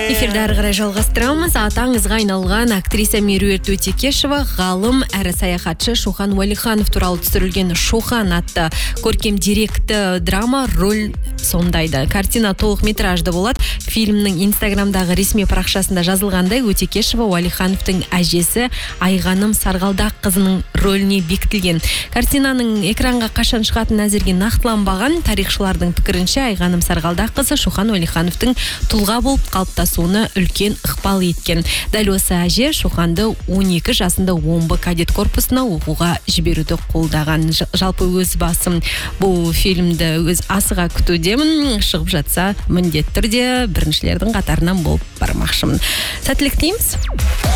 Эфирді ары қарай жалғастырамыз. Аты аңызға айналған актриса Меруерт Өтекешева, ғалым әрі саяхатшы Шохан Уәлиханов туралы түсірілген Шохан атты көркем деректі драма роль сомдайды. Картина толық метражды болады. Фильмнің инстаграмдағы ресми парақшасында жазылғандай, Өтекешева Уәлихановтың әжесі Айғаным Сарғалдақ қызының рөліне бекітілген. Картинаның экранға қашан шығатын әзірге нақтыланбаған. Тарихшылардың пікірінше, Айғаным Сарғалдақ қызы Шохан Уәлихановтың тұлға болып қалыптасуына үлкен ықпал еткен. Дәл осы әже Шоханды 12 жасында омбы кадет корпусына оқуға жіберуді қолдаған. Жалпы өз басым бұл фильмді өз асыға күтудемін. Шығып жатса міндетті түрде біріншілердің қатарынан болып бармақшымын. Сәттілік тілейміз.